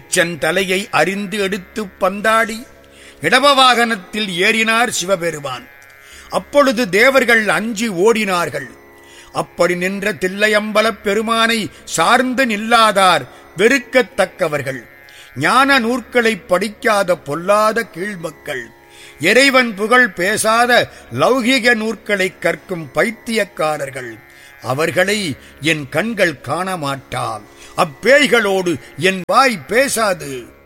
ஈச்சன் தலையை அறிந்து எடுத்து பந்தாடி இடப வாகனத்தில் ஏறினார் சிவபெருமான். அப்பொழுது தேவர்கள் அஞ்சி ஓடினார்கள். அப்படி நின்ற தில்லையம்பலப் பெருமானை சார்ந்து நில்லாதார் வெறுக்கத்தக்கவர்கள், ஞான நூற்களை படிக்காத பொல்லாத கீழ்மக்கள், இறைவன் புகழ் பேசாத லௌகிக நூற்களை கற்கும் பைத்தியக்காரர்கள், அவர்களை என் கண்கள் காண மாட்டான். அப்பேய்களோடு என் வாய் பேசாது.